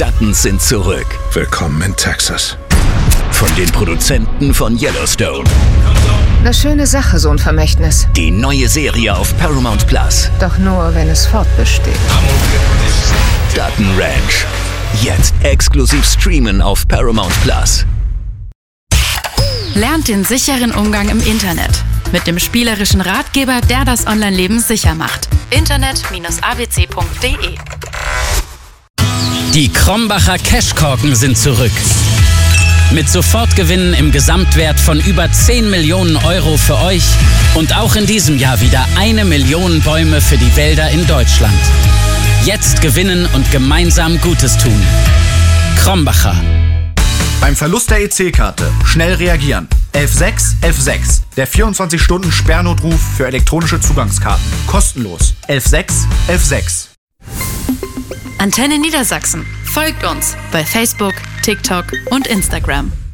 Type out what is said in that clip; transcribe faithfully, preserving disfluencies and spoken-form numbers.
Duttons sind zurück. Willkommen in Texas. Von den Produzenten von Yellowstone. Eine schöne Sache, so ein Vermächtnis. Die neue Serie auf Paramount Plus. Doch nur, wenn es fortbesteht. Dutton Ranch. Jetzt exklusiv streamen auf Paramount Plus. Lernt den sicheren Umgang im Internet. Mit dem spielerischen Ratgeber, der das Online-Leben sicher macht. internet Bindestrich a b c Punkt d e. Die Krombacher Cashkorken sind zurück. Mit Sofortgewinnen im Gesamtwert von über zehn Millionen Euro für euch und auch in diesem Jahr wieder eine Million Bäume für die Wälder in Deutschland. Jetzt gewinnen und gemeinsam Gutes tun. Krombacher. Beim Verlust der E C-Karte schnell reagieren. elf sechs elf sechs. Der vierundzwanzig Stunden Sperrnotruf für elektronische Zugangskarten. Kostenlos. elf sechs elf sechs. Antenne Niedersachsen. Folgt uns bei Facebook, TikTok und Instagram.